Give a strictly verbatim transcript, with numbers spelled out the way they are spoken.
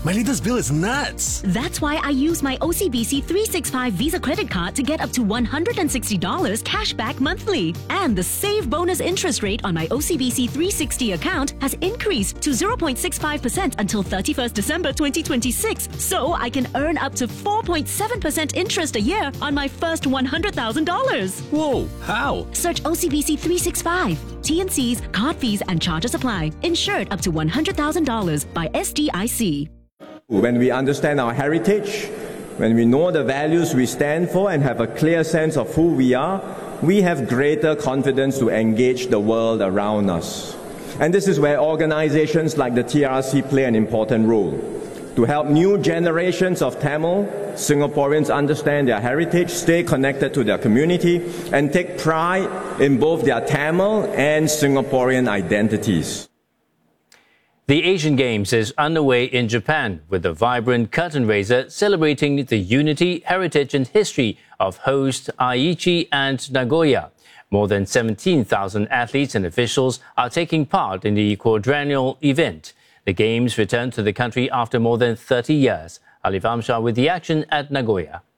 My latest bill is nuts. That's why I use my O C B C three sixty-five Visa credit card to get up to one hundred sixty dollars cash back monthly. And the Save Bonus interest rate on my O C B C three sixty account has increased to zero point six five percent until thirty-first December twenty twenty-six. So I can earn up to four point seven percent interest a year on my first one hundred thousand dollars. Whoa, how? Search O C B C three sixty-five. T and Cs, card fees and charges apply. Insured up to one hundred thousand dollars by S D I C. When we understand our heritage, when we know the values we stand for and have a clear sense of who we are, we have greater confidence to engage the world around us. And this is where organizations like the T R C play an important role. To help new generations of Tamil Singaporeans understand their heritage, stay connected to their community, and take pride in both their Tamil and Singaporean identities. The Asian Games is underway in Japan with a vibrant curtain raiser celebrating the unity, heritage and history of host Aichi and Nagoya. More than seventeen thousand athletes and officials are taking part in the quadrennial event. The Games return to the country after more than thirty years. Alif Amshar with the action at Nagoya.